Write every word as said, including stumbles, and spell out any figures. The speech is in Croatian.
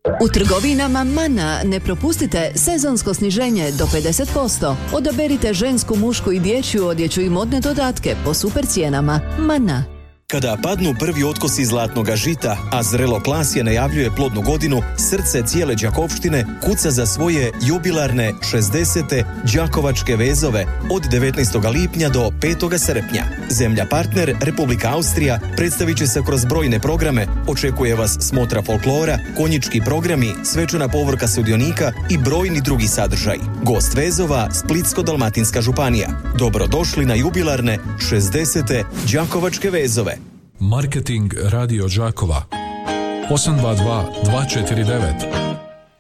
U trgovinama Mana ne propustite sezonsko sniženje do pedeset posto. Odaberite žensku, mušku i dječju odjeću i modne dodatke po super cijenama. Mana. Kada padnu prvi otkosi zlatnoga žita, a zrelo klasje najavljuje plodnu godinu, srce cijele Đakovštine kuca za svoje jubilarne šezdesete Đakovačke vezove od devetnaestog lipnja do petog srpnja. Zemlja partner, Republika Austrija, predstavit će se kroz brojne programe, očekuje vas smotra folklora, konjički programi, svečana povorka sudionika i brojni drugi sadržaj. Gost vezova, Splitsko-dalmatinska županija. Dobrodošli na jubilarne šezdesete Đakovačke vezove. Marketing Radio Đakova osam dva dva dva četiri devet.